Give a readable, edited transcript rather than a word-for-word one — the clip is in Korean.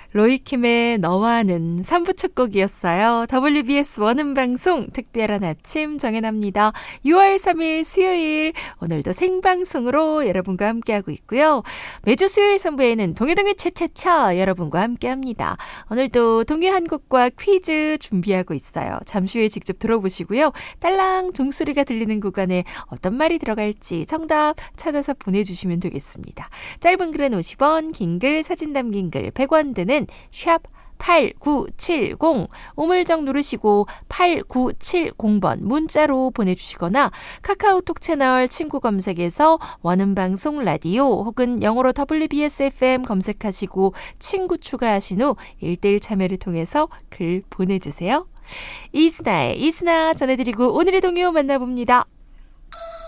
로이킴의 너와는 3부 첫 곡이었어요. WBS 원음방송 특별한 아침 정연합니다. 6월 3일 수요일 오늘도 생방송으로 여러분과 함께하고 있고요. 매주 수요일 3부에는 동요동요 차차차 여러분과 함께합니다. 오늘도 동요 한 곡과 퀴즈 준비하고 있어요. 잠시 후에 직접 들어보시고요. 딸랑 종소리가 들리는 구간에 어떤 말이 들어갈지 정답 찾아서 보내주시면 되겠습니다. 짧은 글은 50원, 긴 글, 사진 담긴 글 100원 드는 샵 8970 우물정 누르시고 8970번 문자로 보내주시거나 카카오톡 채널 친구 검색에서 원음방송 라디오 혹은 영어로 WBS FM 검색하시고 친구 추가하신 후 1:1 참여를 통해서 글 보내주세요. 이스나의 이스나 전해드리고 오늘의 동요 만나봅니다.